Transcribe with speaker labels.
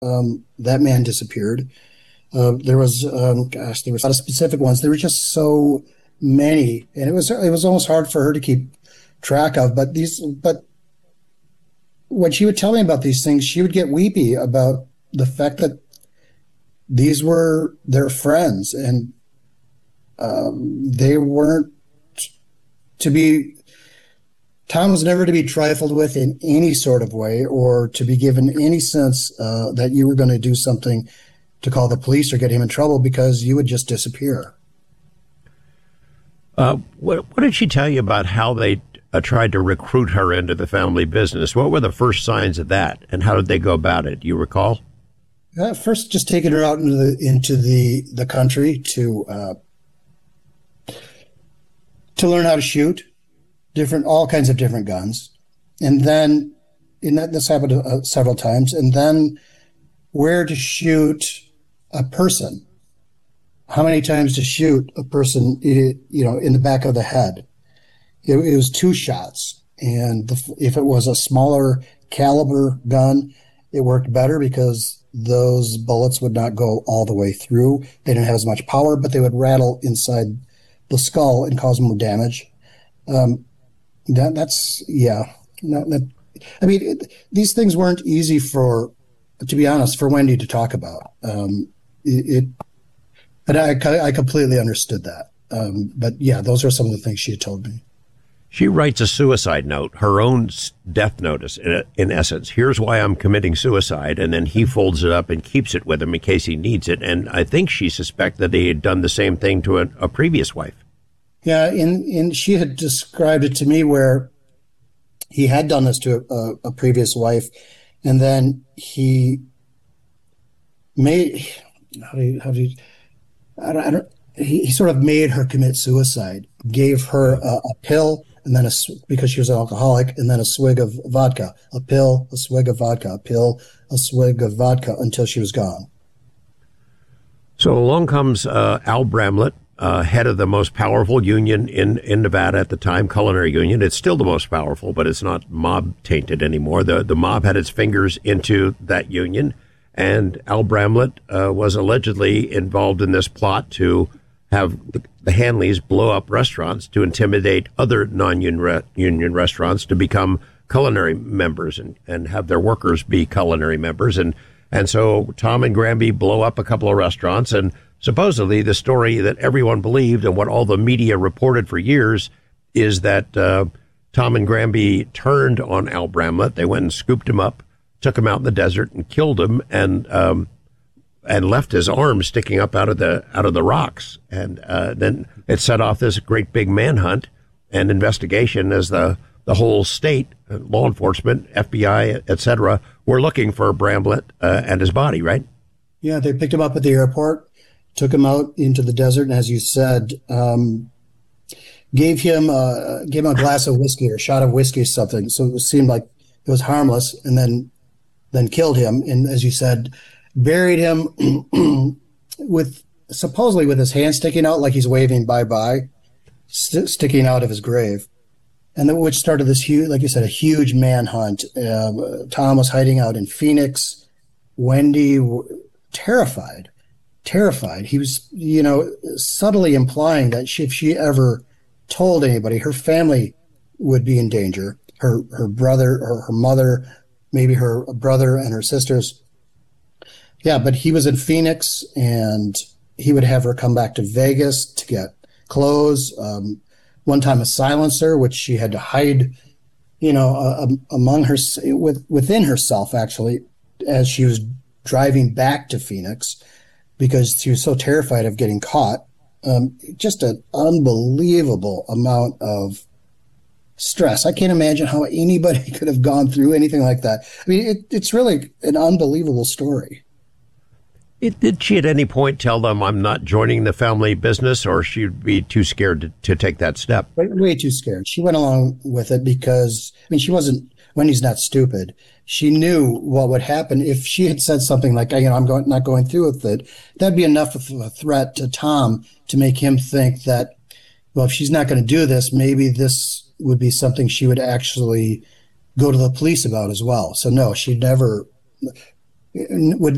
Speaker 1: that man disappeared. There was, there was a lot of specific ones. There were just so many, and it was almost hard for her to keep track of. But when she would tell me about these things, she would get weepy about the fact that these were their friends, and they weren't to be. Tom was never to be trifled with in any sort of way, or to be given any sense that you were going to do something to call the police or get him in trouble, because you would just disappear.
Speaker 2: What did she tell you about how they tried to recruit her into the family business? What were the first signs of that, and how did they go about it? Do you recall?
Speaker 1: First, just taking her out into the country to learn how to shoot all kinds of different guns, and then this happened several times, and then where to shoot a person, how many times to shoot a person, in the back of the head. It was 2 shots, and if it was a smaller caliber gun, it worked better because those bullets would not go all the way through. They didn't have as much power, but they would rattle inside the skull and cause more damage. These things weren't easy to be honest, for Wendy to talk about. But I completely understood that. But yeah, those are some of the things she had told me.
Speaker 2: She writes a suicide note, her own death notice, in essence. Here's why I'm committing suicide. And then he folds it up and keeps it with him in case he needs it. And I think she suspects that he had done the same thing to a previous wife.
Speaker 1: Yeah, and she had described it to me where he had done this to a previous wife, and then he made he sort of made her commit suicide. Gave her a pill, and then because she was an alcoholic, and then a swig of vodka, a pill, a swig of vodka, a pill, a swig of vodka, until she was gone.
Speaker 2: So along comes Al Bramlett, head of the most powerful union in Nevada at the time, Culinary Union. It's still the most powerful, but it's not mob-tainted anymore. The mob had its fingers into that union, and Al Bramlett was allegedly involved in this plot to have the Hanleys blow up restaurants to intimidate other non-union restaurants to become culinary members and have their workers be culinary members. And so Tom and Granby blow up a couple of restaurants, and supposedly the story that everyone believed and what all the media reported for years is that Tom and Granby turned on Al Bramlett. They went and scooped him up, took him out in the desert and killed him, and left his arms sticking up out of the rocks. And then it set off this great big manhunt and investigation as the whole state, law enforcement, FBI, etc., were looking for Bramlett and his body, right?
Speaker 1: Yeah, they picked him up at the airport, took him out into the desert, and as you said, gave him a glass of whiskey or a shot of whiskey or something. So it seemed like it was harmless, and then killed him. And as you said, buried him supposedly with his hand sticking out like he's waving bye-bye, sticking out of his grave. And then which started this huge, like you said, a huge manhunt. Tom was hiding out in Phoenix. Wendy, terrified. He was, subtly implying that if she ever told anybody, her family would be in danger. Her brother or her mother, maybe her brother and her sisters. Yeah, but he was in Phoenix, and he would have her come back to Vegas to get clothes. One time a silencer, which she had to hide, among her, within herself, actually, as she was driving back to Phoenix, because she was so terrified of getting caught. Just an unbelievable amount of stress. I can't imagine how anybody could have gone through anything like that. I mean, it's really an unbelievable story.
Speaker 2: Did she at any point tell them, I'm not joining the family business, or she'd be too scared to take that step?
Speaker 1: Way too scared. She went along with it because, Wendy's not stupid. She knew what would happen if she had said something like, I'm not going through with it. That'd be enough of a threat to Tom to make him think that, well, if she's not going to do this, maybe this would be something she would actually go to the police about as well. So no, she never would